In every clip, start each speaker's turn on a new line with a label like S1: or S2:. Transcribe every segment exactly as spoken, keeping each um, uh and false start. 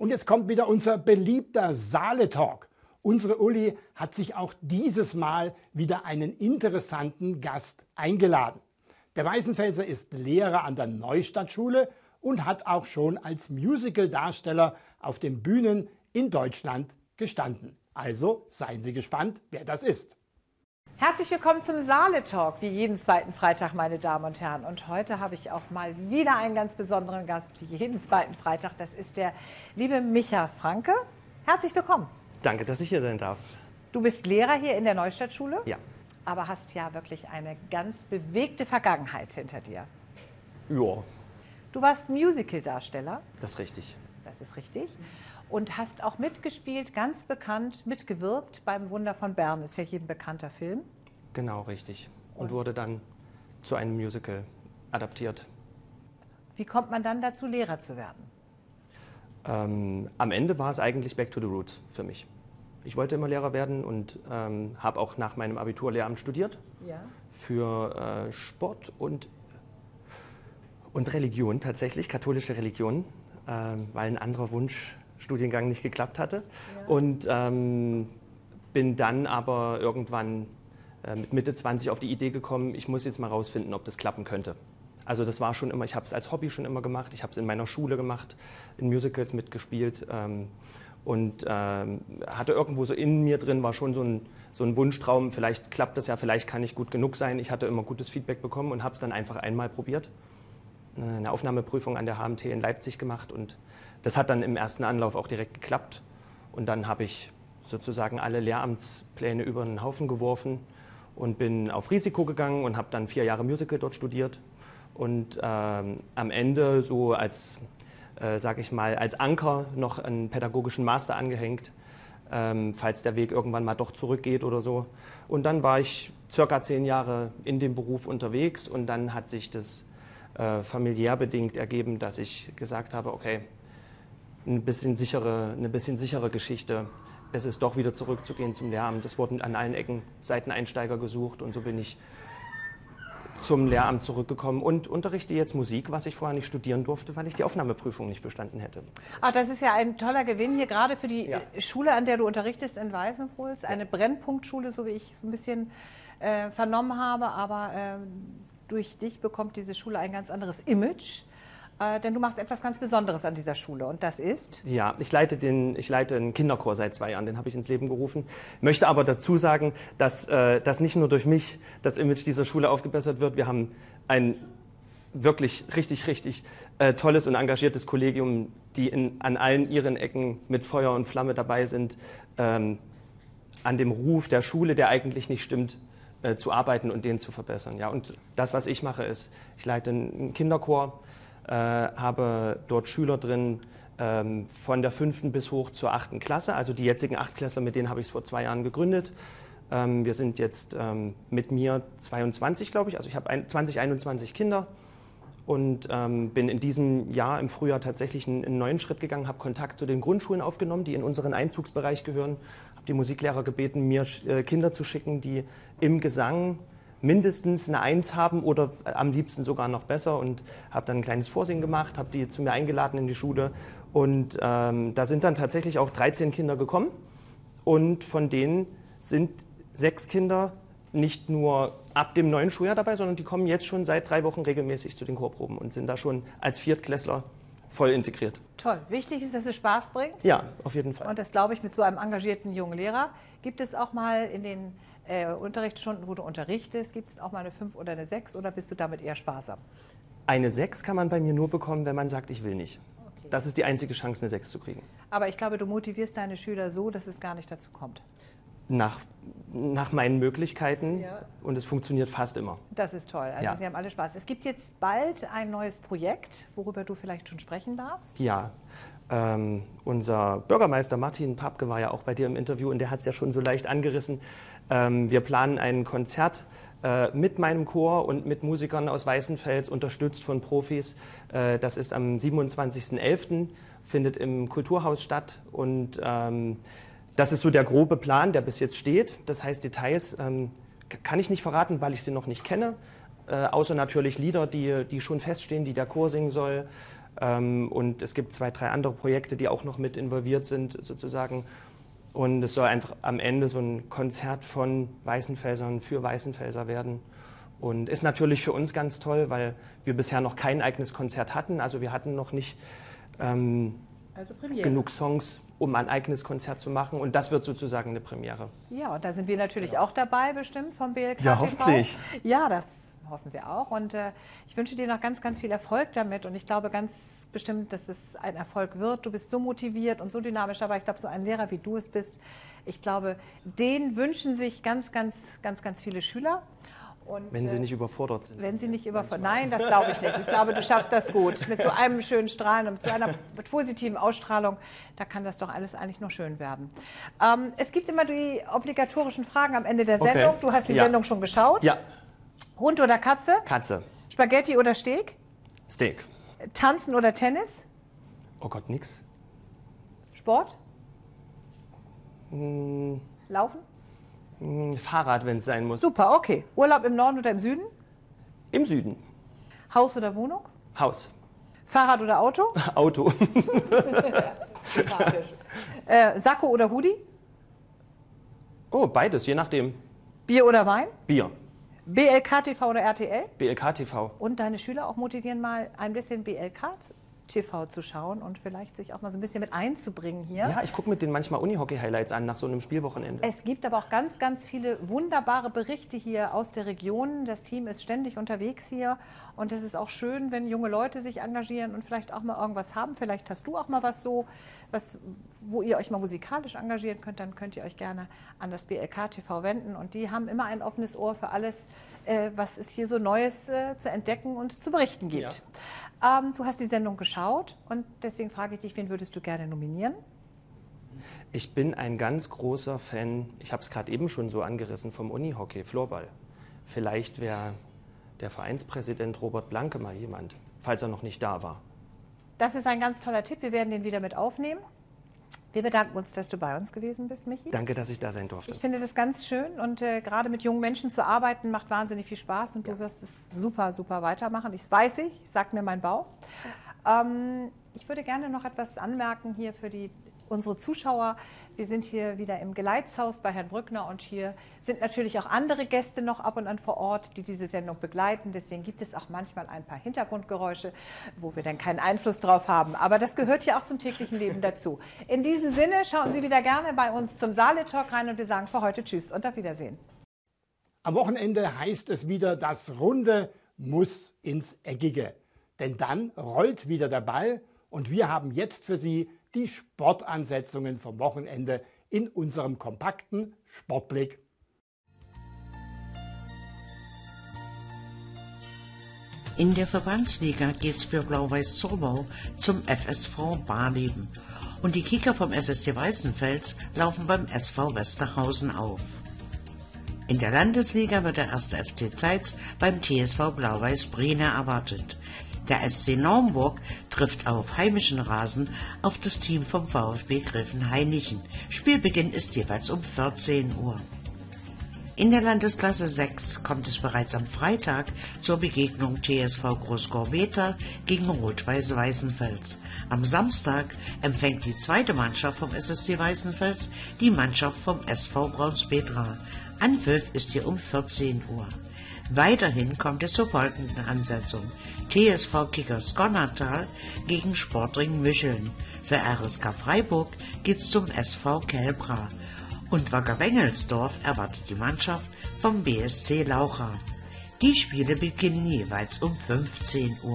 S1: Und jetzt kommt wieder unser beliebter Saale-Talk. Unsere Uli hat sich auch dieses Mal wieder einen interessanten Gast eingeladen. Der Weißenfelser ist Lehrer an der Neustadtschule und hat auch schon als Musical-Darsteller auf den Bühnen in Deutschland gestanden. Also seien Sie gespannt, wer das ist.
S2: Herzlich willkommen zum Saale-Talk, wie jeden zweiten Freitag, meine Damen und Herren. Und heute habe ich auch mal wieder einen ganz besonderen Gast, wie jeden zweiten Freitag. Das ist der liebe Micha Franke. Herzlich willkommen.
S3: Danke, dass ich hier sein darf.
S2: Du bist Lehrer hier in der Neustadtschule,
S3: Ja.
S2: aber hast ja wirklich eine ganz bewegte Vergangenheit hinter dir.
S3: Ja,
S2: Du warst Musical-Darsteller,
S3: das ist richtig.
S2: das ist richtig, und hast auch mitgespielt, ganz bekannt, mitgewirkt beim Wunder von Bern. Ist ja jedem bekannter Film.
S3: Genau, richtig. Und wurde dann zu einem Musical adaptiert.
S2: Wie kommt man dann dazu, Lehrer zu werden?
S3: Ähm, am Ende war es eigentlich Back to the Roots für mich. Ich wollte immer Lehrer werden und ähm, habe auch nach meinem Abitur Lehramt studiert
S2: Ja.
S3: für äh, Sport und, und Religion tatsächlich, katholische Religion, ähm, weil ein anderer Wunschstudiengang nicht geklappt hatte.
S2: Ja.
S3: Und ähm, bin dann aber irgendwann äh, mit Mitte zwanzig auf die Idee gekommen, ich muss jetzt mal rausfinden, ob das klappen könnte. Also das war schon immer, ich habe es als Hobby schon immer gemacht, ich habe es in meiner Schule gemacht, in Musicals mitgespielt ähm, und ähm, hatte irgendwo so in mir drin, war schon so ein, so ein Wunschtraum, vielleicht klappt das ja, vielleicht kann ich gut genug sein. Ich hatte immer gutes Feedback bekommen und habe es dann einfach einmal probiert, eine Aufnahmeprüfung an der H M T in Leipzig gemacht und das hat dann im ersten Anlauf auch direkt geklappt und dann habe ich sozusagen alle Lehramtspläne über den Haufen geworfen und bin auf Risiko gegangen und habe dann vier Jahre Musical dort studiert. Und ähm, am Ende so als, äh, sag ich mal, als Anker noch einen pädagogischen Master angehängt, ähm, falls der Weg irgendwann mal doch zurückgeht oder so. Und dann war ich circa zehn Jahre in dem Beruf unterwegs und dann hat sich das äh, familiär bedingt ergeben, dass ich gesagt habe, okay, ein bisschen sichere, eine bisschen sichere Geschichte. Es ist doch wieder zurückzugehen zum Lehramt. Es wurden an allen Ecken Seiteneinsteiger gesucht und so bin ich zum Lehramt zurückgekommen und unterrichte jetzt Musik, was ich vorher nicht studieren durfte, weil ich die Aufnahmeprüfung nicht bestanden hätte.
S2: Ach, das ist ja ein toller Gewinn hier, gerade für die
S3: Ja.
S2: Schule, an der du unterrichtest in Weißenfels. Eine Brennpunktschule, so wie ich es ein bisschen äh, vernommen habe. Aber äh, durch dich bekommt diese Schule ein ganz anderes Image. Äh, denn du machst etwas ganz Besonderes an dieser Schule. Und das ist?
S3: Ja, ich leite, den, ich leite einen Kinderchor seit zwei Jahren, den habe ich ins Leben gerufen. Möchte aber dazu sagen, dass, äh, dass nicht nur durch mich das Image dieser Schule aufgebessert wird. Wir haben ein wirklich richtig, richtig äh, tolles und engagiertes Kollegium, die in, an allen ihren Ecken mit Feuer und Flamme dabei sind, ähm, an dem Ruf der Schule, der eigentlich nicht stimmt, äh, zu arbeiten und den zu verbessern. Ja, und das, was ich mache, ist, ich leite einen Kinderchor, Äh, habe dort Schüler drin ähm, von der fünften bis hoch zur achten Klasse. Also die jetzigen Achtklässler, mit denen habe ich es vor zwei Jahren gegründet. Ähm, wir sind jetzt ähm, mit mir zweiundzwanzig, glaube ich. Also ich habe ein, zwanzig, einundzwanzig Kinder und ähm, bin in diesem Jahr im Frühjahr tatsächlich einen, einen neuen Schritt gegangen, habe Kontakt zu den Grundschulen aufgenommen, die in unseren Einzugsbereich gehören. Habe die Musiklehrer gebeten, mir äh, Kinder zu schicken, die im Gesang mindestens eine Eins haben oder am liebsten sogar noch besser und habe dann ein kleines Vorsingen gemacht, habe die zu mir eingeladen in die Schule und ähm, da sind dann tatsächlich auch dreizehn Kinder gekommen und von denen sind sechs Kinder nicht nur ab dem neuen Schuljahr dabei, sondern die kommen jetzt schon seit drei Wochen regelmäßig zu den Chorproben und sind da schon als Viertklässler voll integriert.
S2: Toll. Wichtig ist, dass es Spaß bringt.
S3: Ja, auf jeden Fall.
S2: Und das glaube ich mit so einem engagierten jungen Lehrer. Gibt es auch mal in den äh, Unterrichtsstunden, wo du unterrichtest, gibt es auch mal eine fünf oder eine sechs oder bist du damit eher sparsam?
S3: Eine sechs kann man bei mir nur bekommen, wenn man sagt, ich will nicht.
S2: Okay.
S3: Das ist die einzige Chance, eine sechs zu kriegen.
S2: Aber ich glaube, du motivierst deine Schüler so, dass es gar nicht dazu kommt.
S3: Nach, nach meinen Möglichkeiten
S2: Ja.
S3: und es funktioniert fast immer.
S2: Das ist toll. Also
S3: Ja.
S2: Sie haben alle Spaß. Es gibt jetzt bald ein neues Projekt, worüber du vielleicht schon sprechen darfst.
S3: Ja, ähm, unser Bürgermeister Martin Papke war ja auch bei dir im Interview und der hat es ja schon so leicht angerissen. Ähm, wir planen ein Konzert äh, mit meinem Chor und mit Musikern aus Weißenfels, unterstützt von Profis. Äh, das ist am siebenundzwanzigsten elften, findet im Kulturhaus statt und ähm, das ist so der grobe Plan, der bis jetzt steht. Das heißt, Details ähm, kann ich nicht verraten, weil ich sie noch nicht kenne. Äh, außer natürlich Lieder, die, die schon feststehen, die der Chor singen soll. Ähm, und es gibt zwei, drei andere Projekte, die auch noch mit involviert sind sozusagen. Und es soll einfach am Ende so ein Konzert von Weißenfelsern für Weißenfelser werden. Und ist natürlich für uns ganz toll, weil wir bisher noch kein eigenes Konzert hatten. Also wir hatten noch nicht ähm, also genug Songs, um ein eigenes Konzert zu machen. Und das wird sozusagen eine Premiere.
S2: Ja, und da sind wir natürlich ja. auch dabei bestimmt vom B L K T V.
S3: Ja, hoffentlich.
S2: Ja, das hoffen wir auch. Und äh, ich wünsche dir noch ganz, ganz viel Erfolg damit. Und ich glaube ganz bestimmt, dass es ein Erfolg wird. Du bist so motiviert und so dynamisch. Aber ich glaube, so ein Lehrer, wie du es bist, ich glaube, den wünschen sich ganz, ganz, ganz, ganz viele Schüler. Und,
S3: wenn sie nicht überfordert sind.
S2: Wenn sie nicht überfordert Nein, das glaube ich nicht. Ich glaube, du schaffst das gut. Mit so einem schönen Strahlen und mit so einer positiven Ausstrahlung, da kann das doch alles eigentlich nur schön werden. Ähm, es gibt immer die obligatorischen Fragen am Ende der Sendung. Okay. Du hast die ja. Sendung schon geschaut.
S3: Ja.
S2: Hund oder Katze?
S3: Katze.
S2: Spaghetti oder Steak?
S3: Steak.
S2: Tanzen oder Tennis?
S3: Oh Gott, nix.
S2: Sport?
S3: Hm.
S2: Laufen?
S3: Fahrrad, wenn es sein muss.
S2: Super, okay. Urlaub im Norden oder im Süden?
S3: Im Süden.
S2: Haus oder Wohnung?
S3: Haus.
S2: Fahrrad oder Auto?
S3: Auto.
S2: Sympathisch. äh, Sakko oder Hoodie?
S3: Oh, beides, je nachdem.
S2: Bier oder Wein?
S3: Bier.
S2: B L K T V oder R T L?
S3: B L K T V.
S2: Und deine Schüler auch motivieren, mal ein bisschen B L K T V zu schauen und vielleicht sich auch mal so ein bisschen mit einzubringen hier.
S3: Ja, ich gucke mit denen manchmal Unihockey-Highlights an nach so einem Spielwochenende.
S2: Es gibt aber auch ganz, ganz viele wunderbare Berichte hier aus der Region. Das Team ist ständig unterwegs hier und es ist auch schön, wenn junge Leute sich engagieren und vielleicht auch mal irgendwas haben. Vielleicht hast du auch mal was so, was, wo ihr euch mal musikalisch engagieren könnt, dann könnt ihr euch gerne an das B L K T V wenden und die haben immer ein offenes Ohr für alles, äh, was es hier so Neues äh, zu entdecken und zu berichten gibt. Ja. Ähm, du hast die Sendung geschaut und deswegen frage ich dich, wen würdest du gerne nominieren?
S3: Ich bin ein ganz großer Fan, ich habe es gerade eben schon so angerissen, vom Unihockey, Floorball. Vielleicht wäre der Vereinspräsident Robert Blanke mal jemand, falls er noch nicht da war.
S2: Das ist ein ganz toller Tipp, wir werden den wieder mit aufnehmen. Wir bedanken uns, dass du bei uns gewesen bist, Michi.
S3: Danke, dass ich da sein durfte.
S2: Ich finde das ganz schön und äh, gerade mit jungen Menschen zu arbeiten macht wahnsinnig viel Spaß und ja. du wirst es super, super weitermachen. Ich weiß ich, sagt mir mein Bauch. Ähm, ich würde gerne noch etwas anmerken hier für die, unsere Zuschauer. Wir sind hier wieder im Geleitshaus bei Herrn Brückner und hier sind natürlich auch andere Gäste noch ab und an vor Ort, die diese Sendung begleiten. Deswegen gibt es auch manchmal ein paar Hintergrundgeräusche, wo wir dann keinen Einfluss drauf haben. Aber das gehört ja auch zum täglichen Leben dazu. In diesem Sinne schauen Sie wieder gerne bei uns zum Saale-Talk rein und wir sagen für heute Tschüss und auf Wiedersehen.
S1: Am Wochenende heißt es wieder, das Runde muss ins Eckige. Denn dann rollt wieder der Ball und wir haben jetzt für Sie die Sportansetzungen vom Wochenende in unserem kompakten Sportblick.
S4: In der Verbandsliga geht's für Blau-Weiß Zurbau zum F S V Barleben und die Kicker vom S S C Weißenfels laufen beim S V Westerhausen auf. In der Landesliga wird der erste F C Zeitz beim T S V Blau-Weiß Briene erwartet. Der S C Naumburg trifft auf heimischen Rasen auf das Team vom VfB Gräfenhainichen. Spielbeginn ist jeweils um vierzehn Uhr. In der Landesklasse sechs kommt es bereits am Freitag zur Begegnung T S V Großgorbeta gegen Rot-Weiß Weißenfels. Am Samstag empfängt die zweite Mannschaft vom S S C Weißenfels die Mannschaft vom S V Braunspetra. Anpfiff ist hier um vierzehn Uhr. Weiterhin kommt es zur folgenden Ansetzung. T S V Kickers Gonnertal gegen Sportring Mücheln. Für R S K Freiburg geht's zum S V Kelbra. Und Wacker Wengelsdorf erwartet die Mannschaft vom B S C Laucha. Die Spiele beginnen jeweils um fünfzehn Uhr.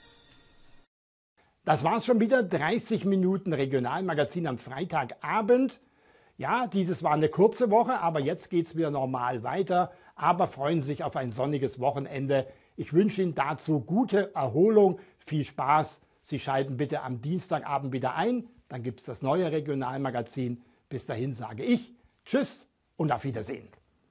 S1: Das war's schon wieder, dreißig Minuten Regionalmagazin am Freitagabend. Ja, dieses war eine kurze Woche, aber jetzt geht's wieder normal weiter. Aber freuen Sie sich auf ein sonniges Wochenende. Ich wünsche Ihnen dazu gute Erholung, viel Spaß. Sie schalten bitte am Dienstagabend wieder ein, dann gibt es das neue Regionalmagazin. Bis dahin sage ich Tschüss und auf Wiedersehen.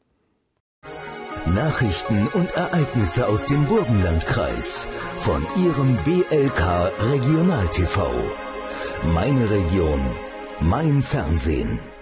S5: Nachrichten und Ereignisse aus dem Burgenlandkreis von Ihrem B L K Regional T V. Meine Region, mein Fernsehen.